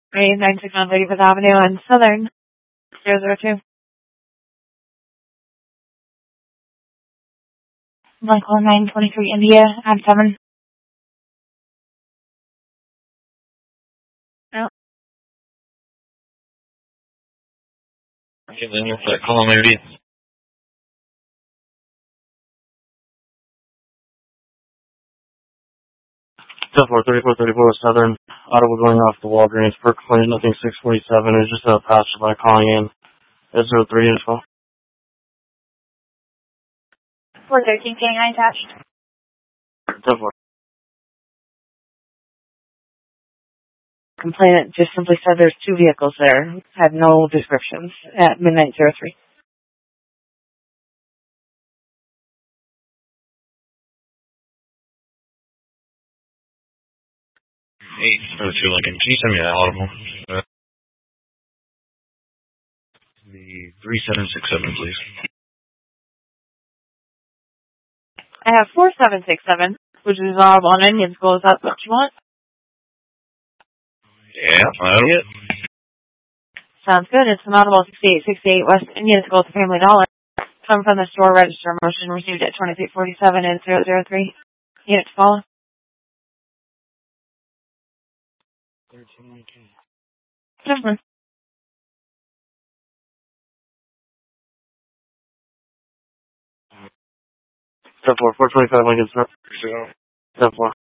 969 Ladyford Avenue and Southern 002. Michael 923 India and 7. Oh, Okay, then you'll call on maybe. 3434 Southern. Audible going off the Walgreens. Per claim, nothing 647. It's just a passerby calling in. S03 info. 413 K9 attached. 10-4. Complainant just simply said there's two vehicles there. Had no descriptions at midnight 03. 802 Lincoln. Can you send me that audible? The 3767, please. I have 4767, which is audible on Indian School. Is that what you want? Yeah, that'll get. Sounds good. It's an audible 6868 West Indian School to Family Dollar. Come from the store register. Motion received at 2347 and 003. Unit to follow. 13. Gentlemen. 425 Lincoln, sir. 10-4.